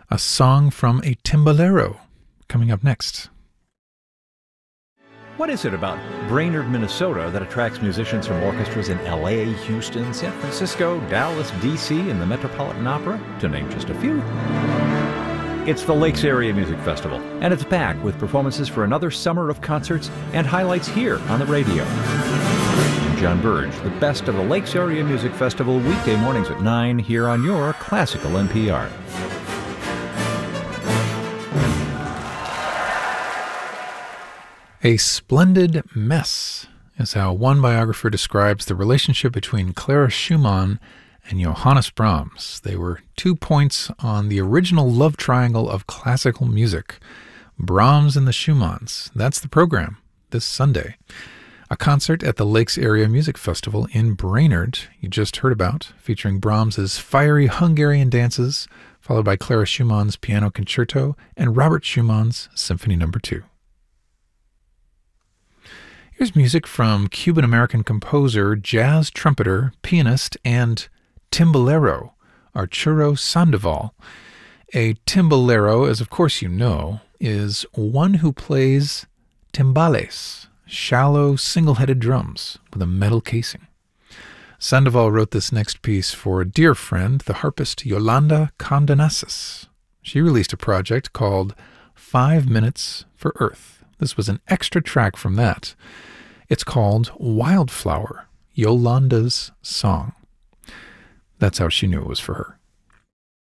a song from a timbalero, coming up next. What is it about Brainerd, Minnesota that attracts musicians from orchestras in LA, Houston, San Francisco, Dallas, DC, and the Metropolitan Opera, to name just a few? It's the Lakes Area Music Festival, and it's back with performances for another summer of concerts and highlights here on the radio. I'm John Burge, the best of the Lakes Area Music Festival, weekday mornings at 9 here on your Classical NPR. A splendid mess is how one biographer describes the relationship between Clara Schumann and Johannes Brahms. They were 2 points on the original love triangle of classical music. Brahms and the Schumanns. That's the program this Sunday. A concert at the Lakes Area Music Festival in Brainerd, you just heard about, featuring Brahms's fiery Hungarian dances, followed by Clara Schumann's piano concerto and Robert Schumann's Symphony No. 2. Here's music from Cuban-American composer, jazz trumpeter, pianist, and timbalero, Arturo Sandoval. A timbalero, as of course you know, is one who plays timbales, shallow, single-headed drums with a metal casing. Sandoval wrote this next piece for a dear friend, the harpist Yolanda Condenasis. She released a project called 5 Minutes for Earth. This was an extra track from that. It's called Wildflower, Yolanda's Song. That's how she knew it was for her.